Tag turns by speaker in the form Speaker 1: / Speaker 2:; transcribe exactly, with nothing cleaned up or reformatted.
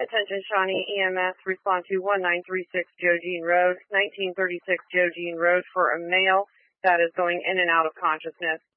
Speaker 1: Attention Shawnee E M S, respond to one nine three six Joe Jean Road, nineteen thirty-six Joe Jean Road for a male that is going in and out of consciousness.